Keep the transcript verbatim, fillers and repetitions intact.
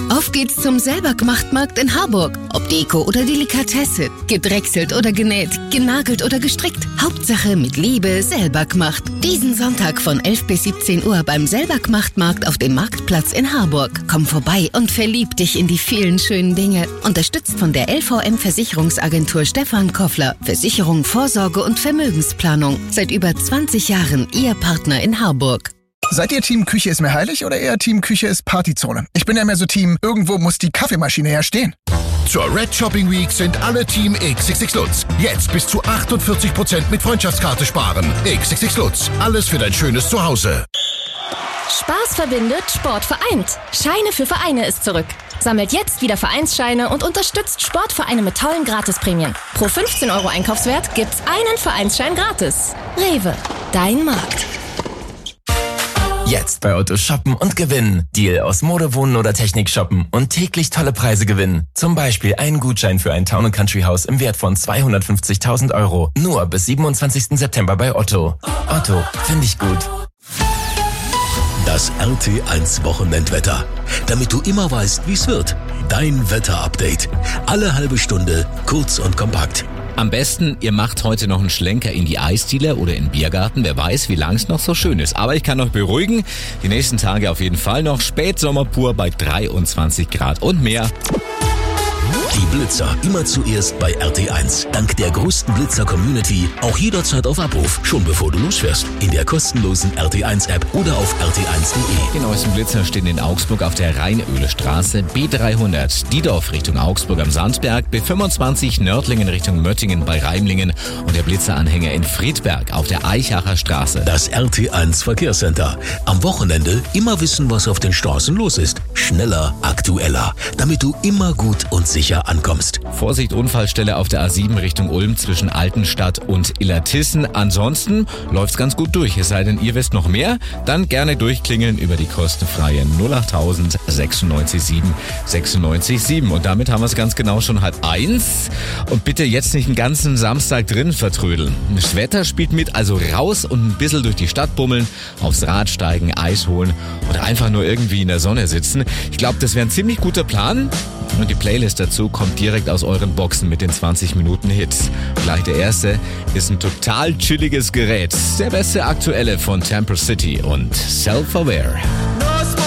Auf geht's zum Selbergemacht-Markt in Harburg. Ob Deko oder Delikatesse, gedrechselt oder genäht, genagelt oder gestrickt. Hauptsache mit Liebe selber gemacht. Diesen Sonntag von elf bis siebzehn Uhr beim Selbergemacht-Markt auf dem Marktplatz in Harburg. Komm vorbei und verlieb dich in die vielen schönen Dinge. Unterstützt von der L V M-Versicherungsagentur Stefan Koffler. Versicherung, Vorsorge und Vermögensplanung. Seit über zwanzig Jahren Ihr Partner in Harburg. Seid ihr Team Küche ist mir heilig oder eher Team Küche ist Partyzone? Ich bin ja mehr so Team, irgendwo muss die Kaffeemaschine ja stehen. Zur Red Shopping Week sind alle Team X X X Lutz. Jetzt bis zu achtundvierzig Prozent mit Freundschaftskarte sparen. X X X Lutz. Alles für dein schönes Zuhause. Spaß verbindet, Sport vereint. Scheine für Vereine ist zurück. Sammelt jetzt wieder Vereinsscheine und unterstützt Sportvereine mit tollen Gratisprämien. Pro fünfzehn Euro Einkaufswert gibt's einen Vereinsschein gratis. Rewe, dein Markt. Jetzt bei Otto shoppen und gewinnen. Deal aus Mode, Wohnen oder Technik shoppen und täglich tolle Preise gewinnen. Zum Beispiel einen Gutschein für ein Town and Country Haus im Wert von zweihundertfünfzigtausend Euro. Nur bis siebenundzwanzigsten September bei Otto. Otto, finde ich gut. Das R T eins Wochenendwetter. Damit du immer weißt, wie es wird. Dein Wetterupdate. Alle halbe Stunde, kurz und kompakt. Am besten, ihr macht heute noch einen Schlenker in die Eisdiele oder in den Biergarten. Wer weiß, wie lang es noch so schön ist. Aber ich kann euch beruhigen, die nächsten Tage auf jeden Fall noch Spätsommer pur bei dreiundzwanzig Grad und mehr. Die Blitzer immer zuerst bei R T eins. Dank der größten Blitzer-Community auch jederzeit auf Abruf, schon bevor du losfährst. In der kostenlosen R T eins App oder auf r t eins punkt de. Die neuesten Blitzer stehen in Augsburg auf der Rheinöhlestraße B dreihundert, Diedorf Richtung Augsburg am Sandberg, B fünfundzwanzig Nördlingen Richtung Möttingen bei Reimlingen und der Blitzeranhänger in Friedberg auf der Eichacher Straße. Das R T eins Verkehrscenter. Am Wochenende immer wissen, was auf den Straßen los ist. Schneller, aktueller, damit du immer gut und sicher ankommst. Vorsicht, Unfallstelle auf der A sieben Richtung Ulm zwischen Altenstadt und Illertissen. Ansonsten läuft's ganz gut durch. Es sei denn, ihr wisst noch mehr, dann gerne durchklingeln über die kostenfreie null achttausend sechsundneunzig sieben sechsundneunzig sieben. Und damit haben wir es ganz genau schon halb eins. Und bitte jetzt nicht den ganzen Samstag drin vertrödeln. Das Wetter spielt mit, also raus und ein bisschen durch die Stadt bummeln, aufs Rad steigen, Eis holen oder einfach nur irgendwie in der Sonne sitzen. Ich glaube, das wäre ein ziemlich guter Plan. Und die Playlist dazu kommt direkt aus euren Boxen mit den zwanzig Minuten Hits. Gleich der erste ist ein total chilliges Gerät. Der beste aktuelle von Temple City und Self-Aware.